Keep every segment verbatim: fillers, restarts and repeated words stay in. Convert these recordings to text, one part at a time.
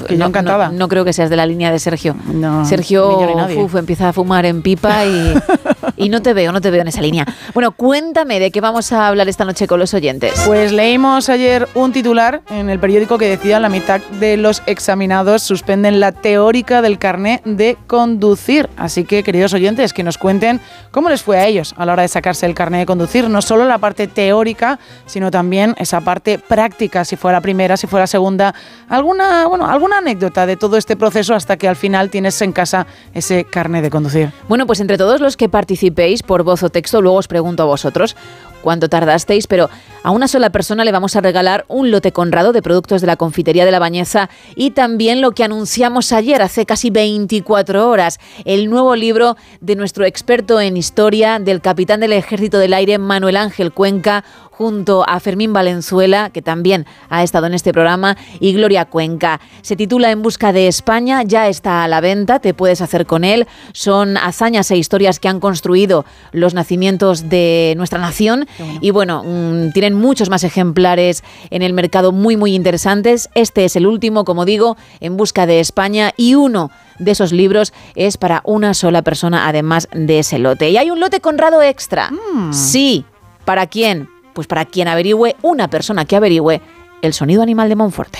que yo no, encantada. No, no creo que seas de la línea de Sergio. No, Sergio ni yo ni nadie. uf, empieza a fumar en pipa y, y no te veo, no te veo en esa línea. Bueno, cuéntame de qué vamos a hablar esta noche con los oyentes. Pues leímos ayer un titular en el periódico que decía: la mitad de los examinados suspenden la teórica del carné de conducir. Así que, queridos oyentes, que nos cuenten cómo les fue a ellos a la hora de sacarse el carné de conducir. No solo la parte teórica, sino también esa parte práctica, si fue la primera, si fue la segunda. Alguna, bueno, alguna anécdota de todo este proceso hasta que al final tienes en casa ese carné de conducir. Bueno, pues entre todos los que participéis por voz o texto, luego os pregunto a vosotros cuánto tardasteis, pero a una sola persona le vamos a regalar un lote Conrado de productos de la confitería de La Bañeza y también lo que anunciamos ayer, hace casi veinticuatro horas, el nuevo libro de nuestro experto en historia, del capitán del Ejército del Aire, Manuel Ángel Cuenca, junto a Fermín Valenzuela, que también ha estado en este programa, y Gloria Cuenca. Se titula En busca de España, ya está a la venta, te puedes hacer con él. Son hazañas e historias que han construido los nacimientos de nuestra nación. Bueno. Y bueno, mmm, tienen muchos más ejemplares en el mercado muy, muy interesantes. Este es el último, como digo, En busca de España, y uno de esos libros es para una sola persona, además de ese lote. Y hay un lote Conrado extra. Mm. Sí. ¿Para quién? Pues para quien averigüe, una persona que averigüe el sonido animal de Monforte.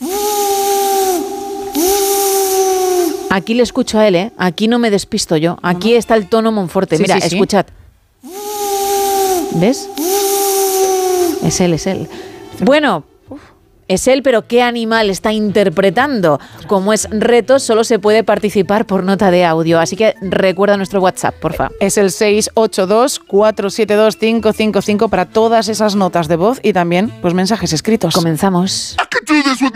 Aquí le escucho a él, ¿eh? Aquí no me despisto yo. Aquí está el tono Monforte. Sí, Mira, sí, sí. escuchad. ¿Ves? Es él, es él. Bueno, es él, pero ¿qué animal está interpretando? Como es reto, solo se puede participar por nota de audio. Así que recuerda nuestro WhatsApp, porfa. Es el seis ocho dos, cuatro siete dos, cinco cinco cinco para todas esas notas de voz y también pues mensajes escritos. Comenzamos. I could do this with